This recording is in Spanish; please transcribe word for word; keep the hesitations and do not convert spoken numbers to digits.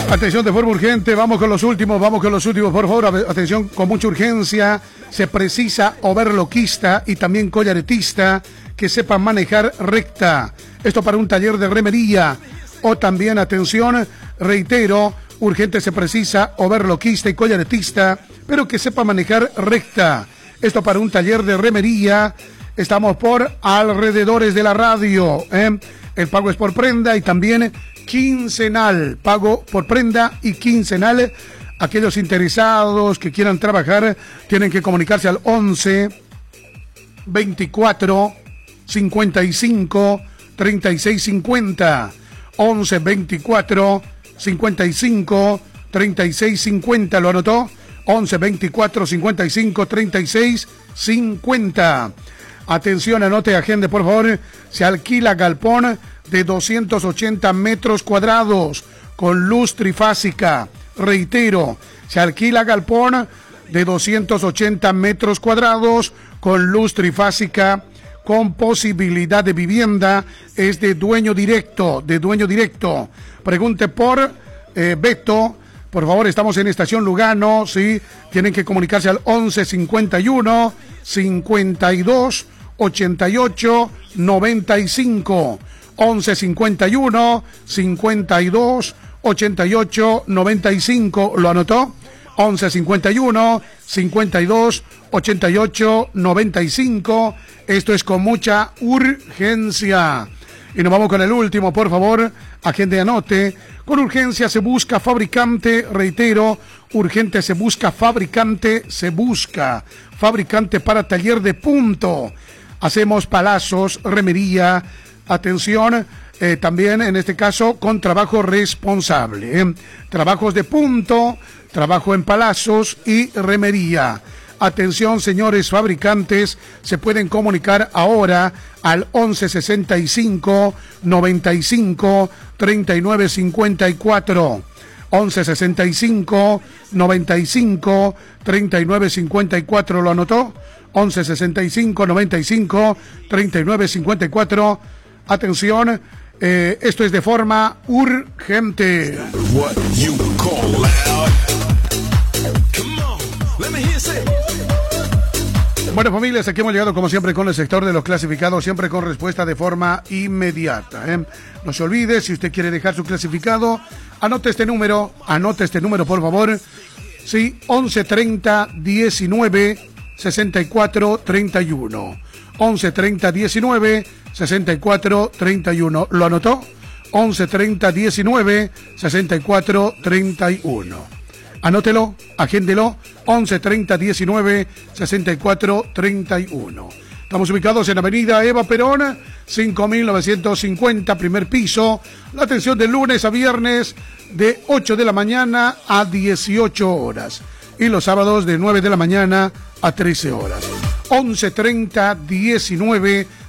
Atención de forma urgente, vamos con los últimos, vamos con los últimos, por favor, atención con mucha urgencia. Se precisa overloquista y también collaretista que sepan manejar recta. Esto para un taller de remería. O también, atención, reitero, urgente se precisa overloquista y collaretista, pero que sepa manejar recta. Esto para un taller de remería. Estamos por alrededores de la radio, ¿eh? El pago es por prenda y también quincenal. Pago por prenda y quincenal. Aquellos interesados que quieran trabajar tienen que comunicarse al once, veinticuatro, cincuenta y cinco, treinta y seis cincuenta. once, veinticuatro, cincuenta y cinco, treinta y seis cincuenta. ¿Lo anotó? once, veinticuatro, cincuenta y cinco, treinta y seis cincuenta. Atención, anote, agende, por favor. Se alquila galpón de doscientos ochenta metros cuadrados con luz trifásica. Reitero, se alquila galpón de doscientos ochenta metros cuadrados con luz trifásica, con posibilidad de vivienda. Es de dueño directo, de dueño directo. Pregunte por eh, Beto. Por favor, estamos en Estación Lugano, ¿sí? Tienen que comunicarse al once, cincuenta y uno, cincuenta y dos, ochenta y ocho, noventa y cinco. once, cincuenta y uno, cincuenta y dos, ochenta y ocho, noventa y cinco. ¿Lo anotó? once, cincuenta y uno, cincuenta y dos, ochenta y ocho, noventa y cinco. Esto es con mucha urgencia. Y nos vamos con el último, por favor. Agente, anote. Con urgencia se busca fabricante, reitero, urgente se busca fabricante, se busca fabricante para taller de punto. Hacemos palazos, remería, atención, eh, también en este caso con trabajo responsable. ¿eh? Trabajos de punto, trabajo en palazos y remería. Atención, señores fabricantes, se pueden comunicar ahora al once, sesenta y cinco, noventa y cinco, treinta y nueve cincuenta y cuatro. once, sesenta y cinco, noventa y cinco, treinta y nueve cincuenta y cuatro. ¿Lo anotó? once, sesenta y cinco, noventa y cinco, treinta y nueve cincuenta y cuatro. Atención, eh, esto es de forma urgente. Bueno, familias, aquí hemos llegado como siempre con el sector de los clasificados, siempre con respuesta de forma inmediata. ¿eh? No se olvide, si usted quiere dejar su clasificado, anote este número, anote este número, por favor. Sí, once, treinta, diecinueve, sesenta y cuatro, treinta y uno. once, treinta, diecinueve, sesenta y cuatro, treinta y uno. ¿Lo anotó? once, treinta, diecinueve, sesenta y cuatro, treinta y uno. Anótelo, agéndelo, once, treinta, diecinueve, sesenta y cuatro, treinta y uno. Estamos ubicados en Avenida Eva Perón, cinco mil novecientos cincuenta, primer piso. La atención de lunes a viernes de ocho de la mañana a dieciocho horas. Y los sábados de nueve de la mañana a trece horas. once, treinta, diecinueve,